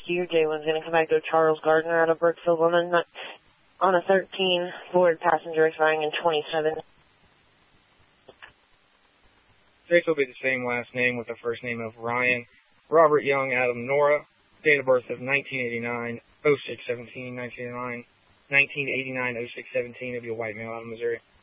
rescue. Jalen's going to come back to Charles Gardner out of Brookfield on a 13 Ford passenger expiring in 27. Trace will be the same last name with the first name of Ryan. Robert Young, Adam Nora. Date of birth of 1989, 06/17, 1989, 06/17. It'll be a white male out of Missouri.